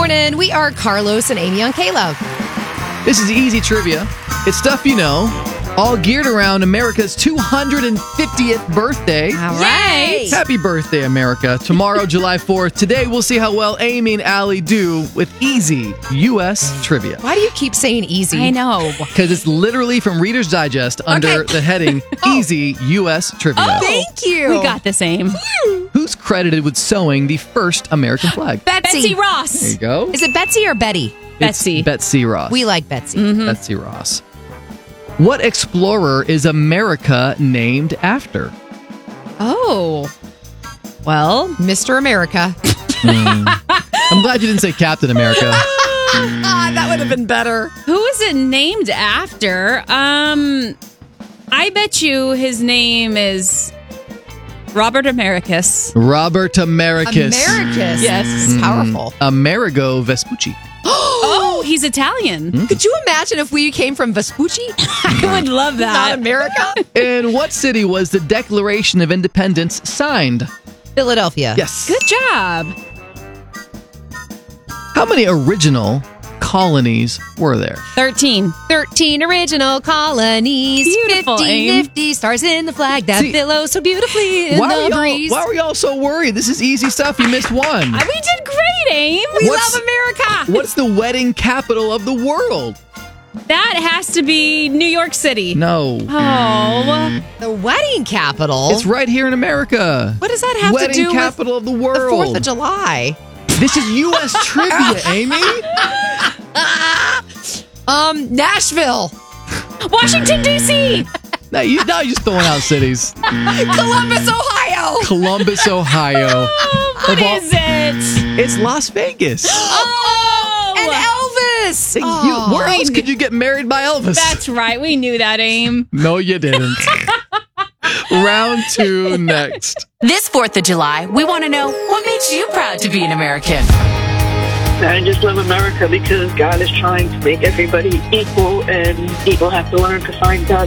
morning. We are Carlos and Amy on K-Love. This is easy trivia. It's stuff you know, all geared around America's 250th birthday. All right. Yay! Happy birthday, America. Tomorrow, July 4th. Today, we'll see how well Amy and Allie do with easy U.S. trivia. Why do you keep saying easy? I know. Because it's literally from Reader's Digest under the heading Easy U.S. Trivia. Oh, thank you. We got the same. Who's credited with sewing the first American flag? Betsy. Betsy Ross. There you go. Is it Betsy or Betty? Betsy. It's Betsy Ross. We like Betsy. Betsy Ross. What explorer is America named after? Oh. Well, Mr. America. I'm glad you didn't say Captain America. That would have been better. who is it named after? I bet you his name is Robert Americus. Robert Americus. Americus. Yes. It's powerful. Amerigo Vespucci. Oh, he's Italian. Could you imagine if we came from Vespucci? I would love Not that. America? In what city was the Declaration of Independence signed? Philadelphia. Yes. Good job. How many original colonies were there? 13. 13 original colonies. Beautiful, 50 Aim. nifty stars in the flag that See, billows so beautifully in the breeze. Why were y'all so worried? This is easy stuff. You missed one. We did great, Aim. We What's- love America. What's the wedding capital of the world? That has to be New York City. No. Oh. The wedding capital. It's right here in America. What does that have Wedding to do capital of the with the world. 4th of July? This is U.S. trivia, Amy. Nashville. Washington, D.C. Now you're just throwing out cities. Columbus, Ohio. Columbus, Ohio. What Of all- is it? It's Las Vegas. Oh. And Elvis. Where else could you get married by Elvis? That's right. We knew that, Aim. No, you didn't. Round 2 next. This 4th of July, we want to know what makes you proud to be an American. I just love America because God is trying to make everybody equal, and people have to learn to find God